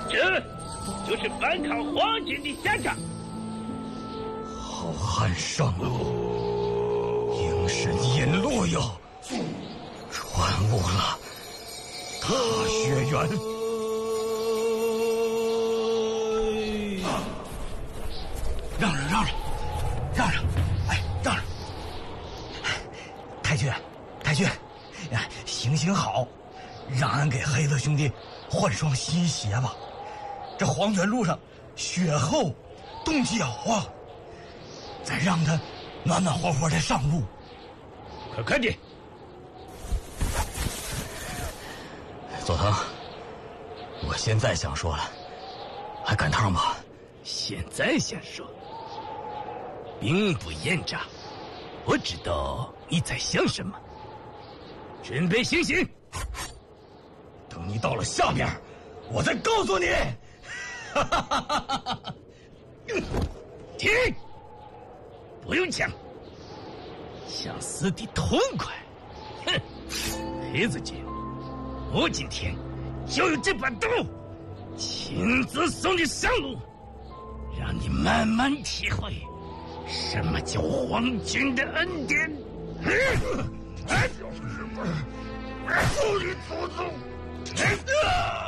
这就是反抗皇军的下场。 好汉上路，应是引路哟，传误了大雪原。 让让，哎，让让！太君，行好，让俺给黑子兄弟换双新鞋吧。这黄泉路上雪厚，冻脚啊，再让他暖和的上路。 快点！ 佐藤，我现在想说了，还赶趟吗？ 现在想说，兵不厌诈，我知道你在想什么。准备行刑， 等你到了下边，我再告诉你。 停！不用抢，想死的痛快。哼，黑子姐，我今天就用这把刀亲自送你上路，让你慢慢体会什么叫皇军的恩典。就是不是，我你祖宗！